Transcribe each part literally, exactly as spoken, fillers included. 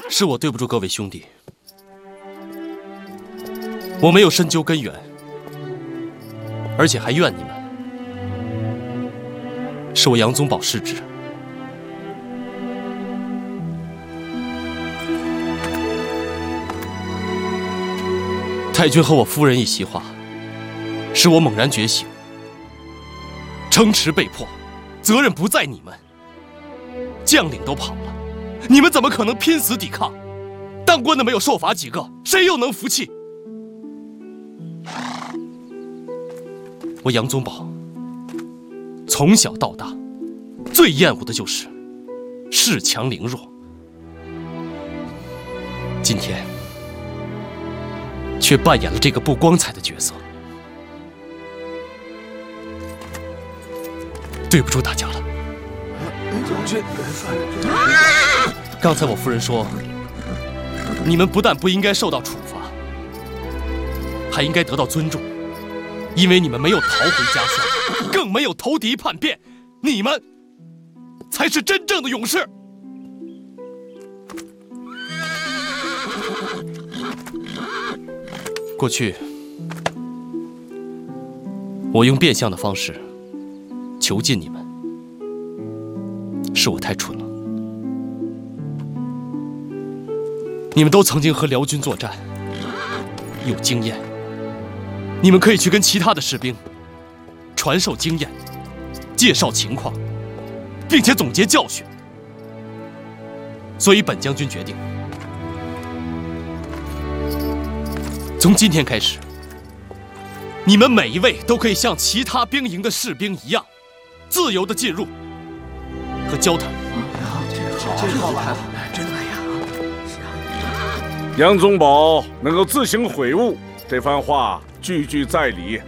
是我对不住各位兄弟，我没有深究根源，而且还怨你们。是我杨宗保失职。太君和我夫人一席话，使我猛然觉醒。城池被破，责任不在你们，将领都跑了，你们怎么可能拼死抵抗？当官的没有受罚几个，谁又能服气？我杨宗保从小到大，最厌恶的就是恃强凌弱。今天却扮演了这个不光彩的角色，对不住大家了。刚才我夫人说，你们不但不应该受到处罚，还应该得到尊重，因为你们没有逃回家乡，更没有投敌叛变，你们才是真正的勇士。过去，我用变相的方式囚禁你们，是我太蠢了。你们都曾经和辽军作战，有经验，你们可以去跟其他的士兵传授经验，介绍情况，并且总结教训。所以本将军决定，从今天开始，你们每一位都可以像其他兵营的士兵一样，自由地进入和交谈。 这好办，真的呀！ 杨宗保能够自行悔悟，这番话句句在理。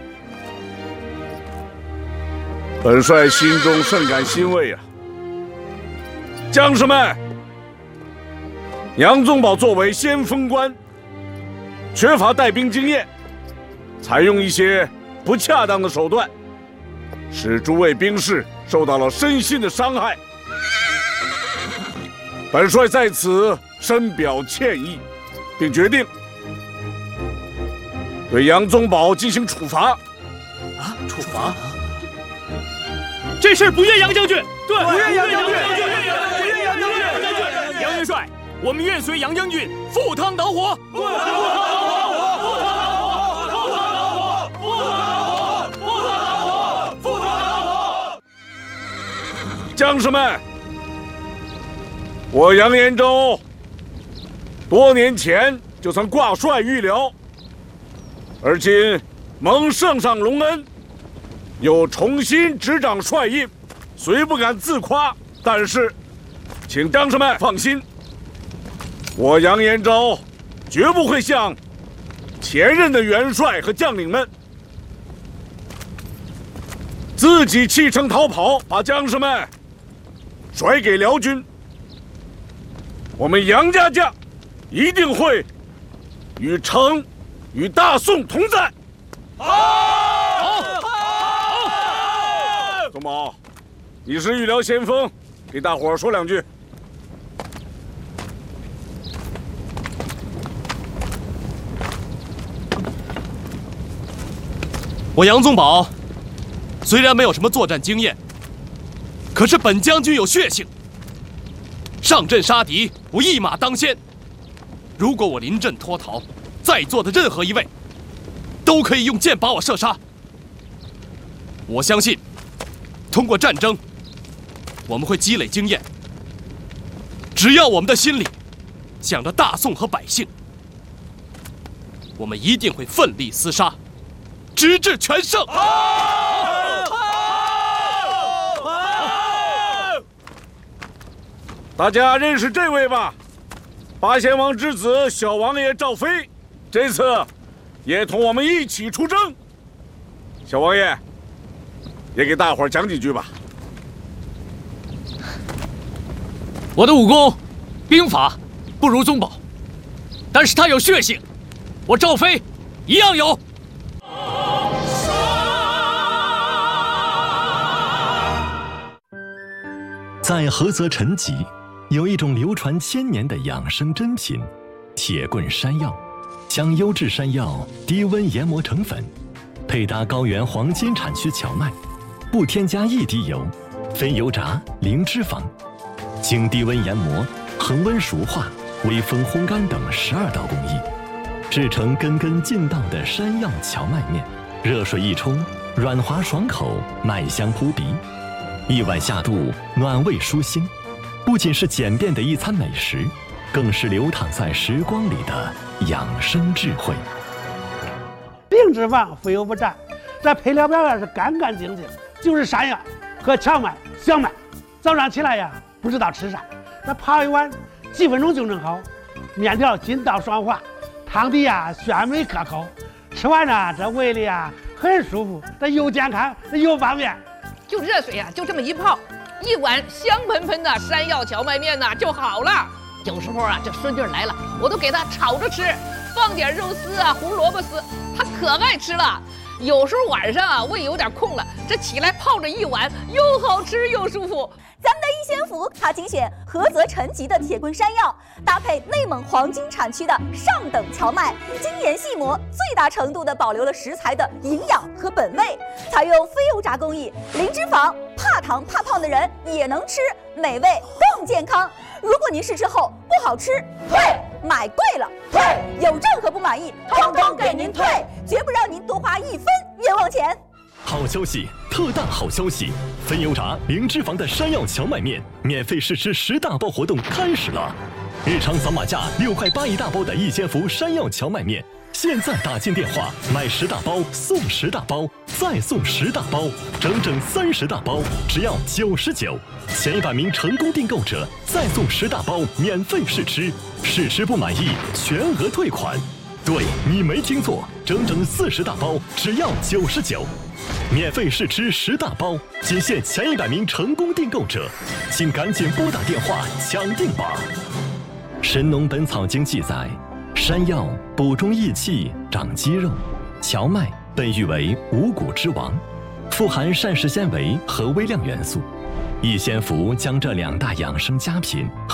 本帅心中甚感欣慰啊！将士们，杨宗保作为先锋官，缺乏带兵经验，采用一些不恰当的手段，使诸位兵士受到了身心的伤害。本帅在此深表歉意，并决定对杨宗保进行处罚。 啊，处罚？ 这事不怨杨将军， 对，不怨杨将军， 不怨杨将军。杨元帅，我们愿随杨将军赴汤蹈火。赴汤蹈火！赴汤蹈火！赴汤蹈火！赴汤蹈火！赴汤蹈火！ 将士们，我杨延昭多年前就曾挂帅御辽，而今蒙圣上隆恩，又重新执掌帅印，虽不敢自夸，但是请将士们放心，我杨延昭绝不会像前任的元帅和将领们自己弃城逃跑，把将士们甩给辽军。我们杨家将一定会与城、与大宋同在。好！宗保，你是御辽先锋，给大伙儿说两句。 我杨宗保虽然没有什么作战经验，可是本将军有血性，上阵杀敌，我一马当先。如果我临阵脱逃，在座的任何一位都可以用箭把我射杀。我相信，通过战争，我们会积累经验。只要我们的心里想着大宋和百姓，我们一定会奋力厮杀，直至全胜。 大家认识这位吧？八贤王之子小王爷赵飞，这次也同我们一起出征。小王爷，也给大伙儿讲几句吧。 我的武功、兵法不如宗保，但是他有血性，我赵飞一样有。 在菏泽陈集， 有一种流传千年的养生珍品——铁棍山药，将优质山药低温研磨成粉，配搭高原黄金产区荞麦，不添加一滴油，非油炸，零脂肪，经低温研磨、恒温熟化、微风烘干等十二道工艺，制成根根劲道的山药荞麦面。热水一冲，软滑爽口，麦香扑鼻，一碗下肚，暖胃舒心。不仅是简便的一餐美食，更是流淌在时光里的养生智慧。 零脂肪，非油不炸，这配料表也是干干净净，就是山药和荞麦、小麦。早上起来呀，不知道吃啥，那泡一碗，几分钟就能好。面条筋道爽滑，汤底呀鲜美可口。吃完呢，这胃里啊很舒服，这又健康又方便。 就热水呀，就这么一泡，一碗香喷喷的山药荞麦面呐就好了。有时候啊，这孙女来了，我都给她炒着吃，放点肉丝啊、胡萝卜丝，她可爱吃了。有时候晚上啊，胃有点空了，这起来泡着一碗，又好吃又舒服。 咱们的一仙福，它精选菏泽陈集的铁棍山药，搭配内蒙黄金产区的上等荞麦，精研细磨，最大程度地保留了食材的营养和本味。采用非油炸工艺，零脂肪，怕糖怕胖的人也能吃，美味更健康。如果您试吃后不好吃，退；买贵了，退；有任何不满意，通通给您退，绝不让您多花一分冤枉钱。 好消息，特大好消息！非油炸、零脂肪的山药荞麦面免费试吃十大包活动开始了！日常扫码价六块八一大包的一仙福山药荞麦面，现在打进电话买十大包送十大包，再送十大包，整整三十大包，只要九十九。前一百名成功订购者再送十大包免费试吃，试吃不满意全额退款。对，你没听错，整整四十大包，只要九十九。免费试吃十大包，仅限前一百名成功订购者，请赶紧拨打电话抢订吧。《神农本草经》记载，山药补中益气、长肌肉，荞麦被誉为五谷之王，富含膳食纤维和微量元素。一仙福将这两大养生佳品